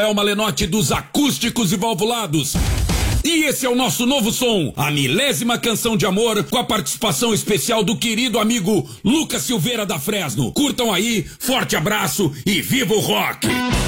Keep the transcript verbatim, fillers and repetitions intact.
É uma Lenotte dos acústicos e valvulados. E esse é o nosso novo som, a milésima canção de amor, com a participação especial do querido amigo Lucas Silveira da Fresno. Curtam aí, forte abraço e viva o rock!